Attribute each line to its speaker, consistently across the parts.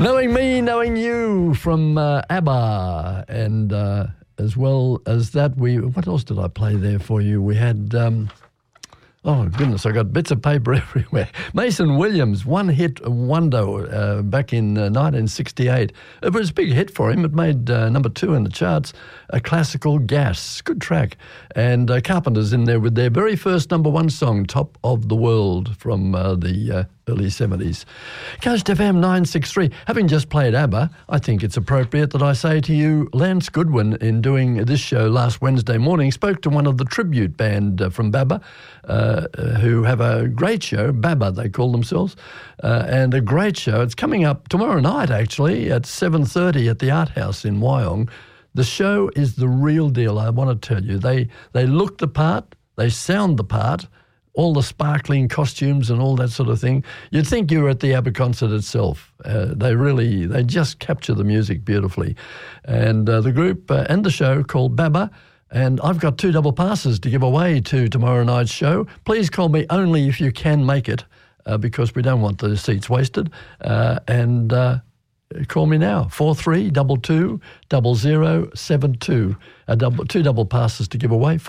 Speaker 1: Knowing Me, Knowing You from ABBA. And as well as that, what else did I play there for you? We had... oh, goodness, I got bits of paper everywhere. Mason Williams, one-hit wonder back in 1968. It was a big hit for him. It made number 2 in the charts, A Classical Gas. Good track. And Carpenter's in there with their very first number 1 song, Top of the World, from the early 70s. Coast FM 963. Having just played ABBA, I think it's appropriate that I say to you, Lance Goodwin, in doing this show last Wednesday morning, spoke to one of the tribute band from BABA, who have a great show, BABA they call themselves, and a great show. It's coming up tomorrow night, actually, at 7:30 at the Art House in Wyong. The show is the real deal, I want to tell you. They look the part, they sound the part, all the sparkling costumes and all that sort of thing. You'd think you were at the ABBA concert itself. They just capture the music beautifully. And the group and the show called BABA, and I've got 2 double passes to give away to tomorrow night's show. Please call me only if you can make it, because we don't want the seats wasted. Call me now, 4322-0072. 2 double passes to give away,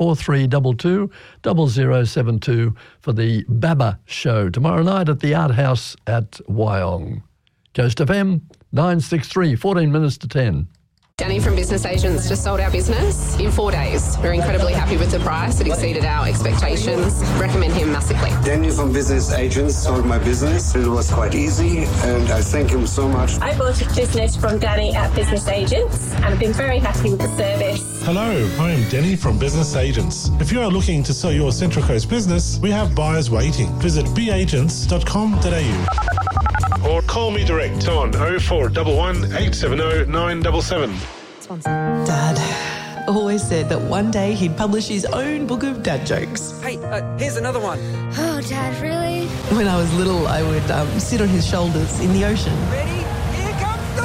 Speaker 1: 4322-0072 for the BABA show tomorrow night at the Art House at Wyong. Coast FM 963, 14 minutes to 10.
Speaker 2: Danny from Business Agents just sold our business in 4 days. We're incredibly happy with the price. It exceeded our expectations. Recommend him massively.
Speaker 3: Danny from Business Agents sold my business. It was quite easy, and I thank him so much.
Speaker 4: I bought a business from Danny at Business Agents, and I've been very happy with the service.
Speaker 5: Hello, I am Danny from Business Agents. If you are looking to sell your Central Coast business, we have buyers waiting. Visit beagents.com.au. Or call me direct on 0411 870 977.
Speaker 6: Dad always said that one day he'd publish his own book of dad jokes.
Speaker 7: Hey, here's another one.
Speaker 8: Oh, Dad, really?
Speaker 6: When I was little, I would sit on his shoulders in the ocean.
Speaker 7: Ready? Here comes the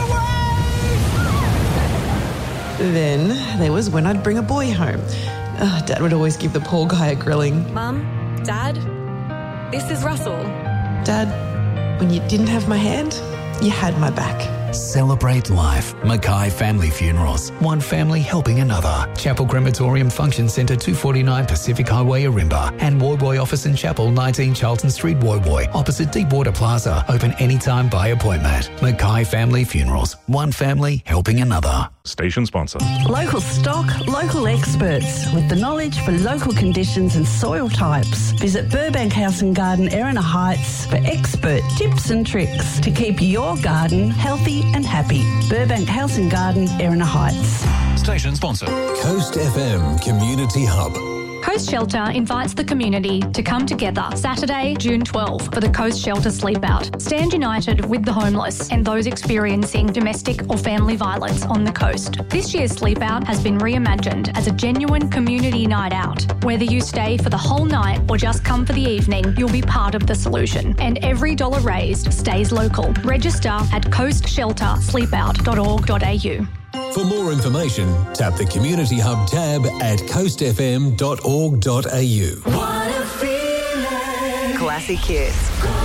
Speaker 7: wave!
Speaker 6: Then there was when I'd bring a boy home. Dad would always give the poor guy a grilling.
Speaker 8: Mum, Dad, this is Russell.
Speaker 6: Dad, when you didn't have my hand, you had my back.
Speaker 9: Celebrate life. Mackay Family Funerals. One family helping another. Chapel Crematorium Function Centre, 249 Pacific Highway, Arimba. And Woyboy Office and Chapel, 19 Charlton Street, Woyboy. Opposite Deepwater Plaza. Open anytime by appointment. Mackay Family Funerals. One family helping another.
Speaker 10: Station sponsor.
Speaker 11: Local stock, local experts with the knowledge for local conditions and soil types. Visit Burbank House and Garden, Erina Heights for expert tips and tricks to keep your garden healthy and happy. Burbank House and Garden, Erina Heights.
Speaker 10: Station sponsor.
Speaker 12: Coast FM Community Hub.
Speaker 13: Coast Shelter invites the community to come together Saturday, June 12 for the Coast Shelter Sleep Out. Stand united with the homeless and those experiencing domestic or family violence on the coast. This year's Sleep Out has been reimagined as a genuine community night out. Whether you stay for the whole night or just come for the evening, you'll be part of the solution. And every dollar raised stays local. Register at coastsheltersleepout.org.au.
Speaker 12: For more information, tap the Community Hub tab at coastfm.org.au.
Speaker 6: Classic hits.